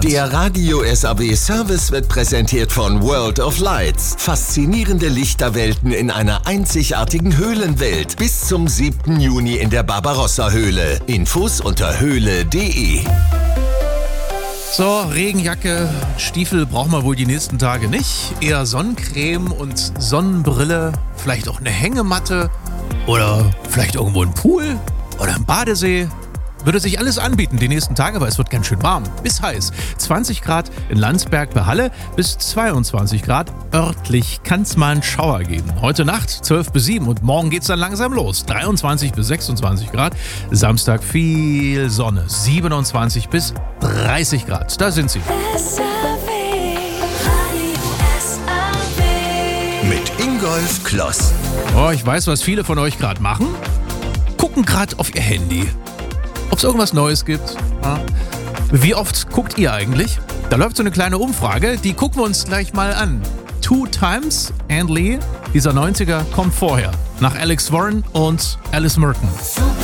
Der Radio SAW Service wird präsentiert von World of Lights. Faszinierende Lichterwelten in einer einzigartigen Höhlenwelt. Bis zum 7. Juni in der Barbarossa-Höhle. Infos unter höhle.de. So, Regenjacke, Stiefel brauchen wir wohl die nächsten Tage nicht. Eher Sonnencreme und Sonnenbrille, vielleicht auch eine Hängematte oder vielleicht irgendwo ein Pool oder ein Badesee. Würde sich alles anbieten die nächsten Tage, aber es wird ganz schön warm, bis heiß. 20 Grad in Landsberg bei Halle bis 22 Grad. Örtlich kann es mal einen Schauer geben. Heute Nacht 12 bis 7 und morgen geht es dann langsam los. 23 bis 26 Grad. Samstag viel Sonne. 27 bis 30 Grad. Da sind sie. Mit Ingolf Kloss. Oh, ich weiß, was viele von euch gerade machen. Gucken gerade auf ihr Handy. Ob es irgendwas Neues gibt. Ja. Wie oft guckt ihr eigentlich? Da läuft so eine kleine Umfrage, die gucken wir uns gleich mal an. 2 Times and Lee, dieser 90er, kommt vorher. Nach Alex Warren und Alice Merton.